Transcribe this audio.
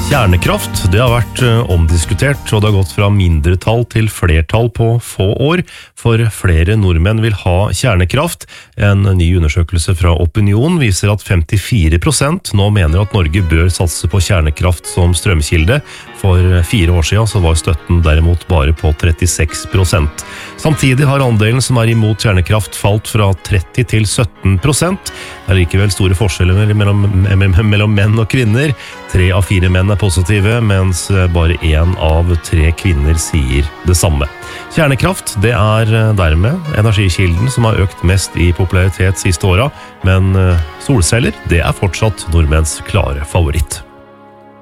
Kjernekraft, det har vært omdiskutert, og det har gått fra mindretall til flertall på få år, for flere nordmenn vil ha kjernekraft. En ny undersøkelse fra Opinion viser at 54% nå mener at Norge bør satse på kjernekraft som strømkilde. For 4 år siden så var støtten derimot bare på 36%. Samtidig har andelen som er imot kjernekraft falt fra 30 til 17%. Det er likevel store forskjeller mellom menn og kvinner. 3 av 4 menn er positive, mens bare 1 av 3 kvinner sier det samme. Kjernekraft, det er dermed energikilden som har økt mest i popularitet siste åra, men solceller, det er fortsatt nordmenns klare favoritt.